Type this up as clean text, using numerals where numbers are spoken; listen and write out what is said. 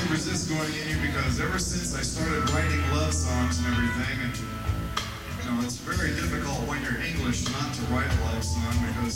couldn't resist going in here because ever since I started writing love songs and everything, and you know, it's very difficult when you're English not to write a love song because